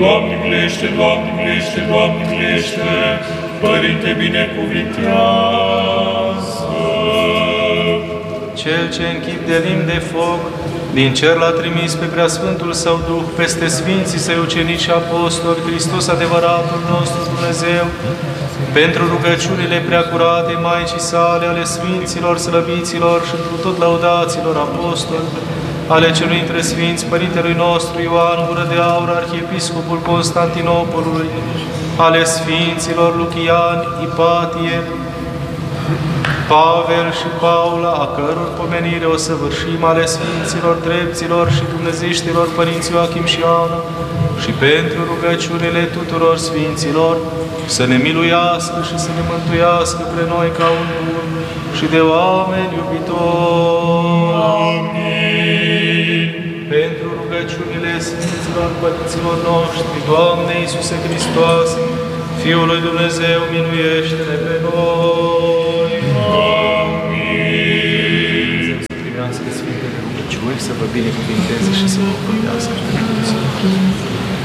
Doamne miluiește, Doamne miluiește, Doamne miluiește, Părinte binecuvintează. Cel ce în chip de limbi de foc din cer l-a trimis pe Preasfântul Său Duh peste Sfinții Săi ucenici și apostoli, Hristos adevăratul nostru Dumnezeu, pentru rugăciunile preacurate Maicii sale, ale Sfinților, slăviților și întru tot lăudaților apostoli, ale celui între Sfinți, Părintelui nostru Ioan Gură de Aur, Arhiepiscopul Constantinopolului, ale Sfinților Lucian, Ipatie, Pavel și Paula, a căror pomenire o săvârșim, ale Sfinților Drepților și Dumnezeiștilor Părinți Ioachim și Ana, și pentru rugăciunile tuturor Sfinților, să ne miluiască și să ne mântuiască pre noi ca un bun și de oameni iubitori. Amin. Pentru rugăciunile Sfinților Părinților noștri, Doamne Iisuse Hristoase, Fiul lui Dumnezeu, miluiește-ne pe noi. Amin. Să primească Sfintele rugăciuni, să vă binecuvinteze și să vă pândească.